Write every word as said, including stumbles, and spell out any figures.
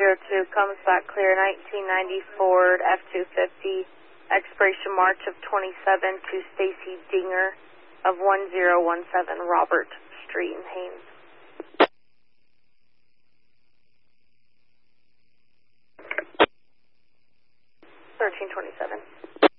zero two comes back clear, nineteen ninety Ford F two fifty, expiration March of twenty-seven to Stacy Dinger of one zero one seven Robert Street in Haines. thirteen twenty-seven.